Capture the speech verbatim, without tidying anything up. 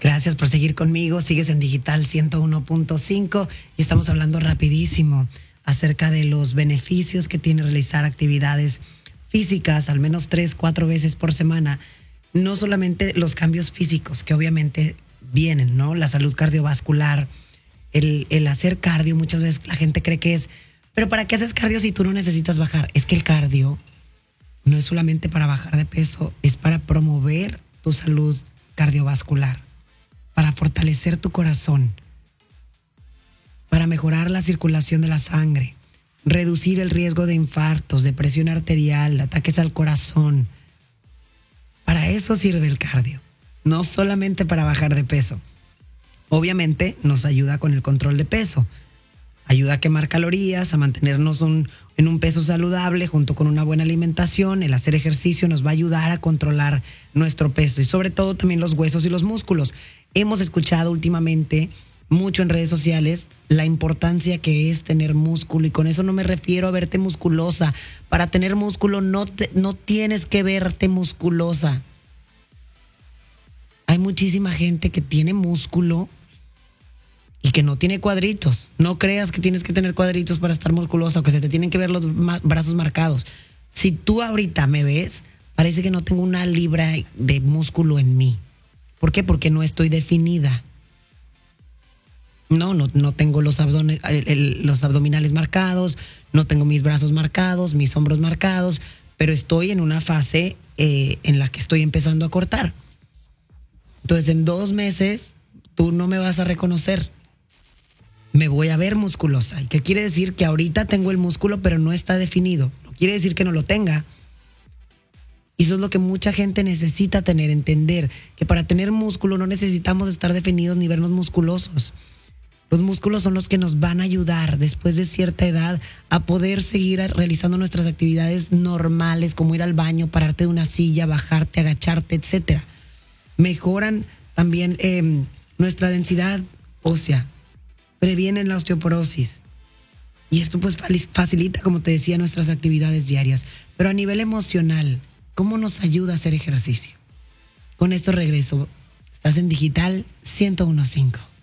Gracias por seguir conmigo. Sigues en Digital ciento uno punto cinco y estamos hablando rapidísimo acerca de los beneficios que tiene realizar actividades físicas al menos tres, cuatro veces por semana. No solamente los cambios físicos que obviamente vienen, ¿no? La salud cardiovascular, el, el hacer cardio. Muchas veces la gente cree que es, pero ¿para qué haces cardio si tú no necesitas bajar? Es que el cardio no es solamente para bajar de peso, es para promover tu salud cardiovascular, para fortalecer tu corazón, para mejorar la circulación de la sangre, reducir el riesgo de infartos, de presión arterial, ataques al corazón. Para eso sirve el cardio, no solamente para bajar de peso. Obviamente nos ayuda con el control de peso, ayuda a quemar calorías, a mantenernos un, en un peso saludable junto con una buena alimentación. El hacer ejercicio nos va a ayudar a controlar nuestro peso y sobre todo también los huesos y los músculos. Hemos escuchado últimamente mucho en redes sociales la importancia que es tener músculo, y con eso no me refiero a verte musculosa. Para tener músculo no, te, no tienes que verte musculosa. Hay muchísima gente que tiene músculo y que no tiene cuadritos. No creas que tienes que tener cuadritos para estar musculosa o que se te tienen que ver los ma- brazos marcados. Si tú ahorita me ves, parece que no tengo una libra de músculo en mí. ¿Por qué? Porque no estoy definida. No, no, no tengo los, abdone- el, el, los abdominales marcados, no tengo mis brazos marcados, mis hombros marcados, pero estoy en una fase eh, en la que estoy empezando a cortar. Entonces, en dos meses, tú no me vas a reconocer. Me voy a ver musculosa. ¿Y qué quiere decir? Que ahorita tengo el músculo, pero no está definido. No quiere decir que no lo tenga. Y eso es lo que mucha gente necesita tener, entender que para tener músculo no necesitamos estar definidos ni vernos musculosos. Los músculos son los que nos van a ayudar después de cierta edad a poder seguir realizando nuestras actividades normales, como ir al baño, pararte de una silla, bajarte, agacharte, etcétera. Mejoran también eh, nuestra densidad ósea, previenen la osteoporosis. Y esto pues facilita, como te decía, nuestras actividades diarias. Pero a nivel emocional, ¿cómo nos ayuda a hacer ejercicio? Con esto regreso. Estás en Digital ciento uno punto cinco.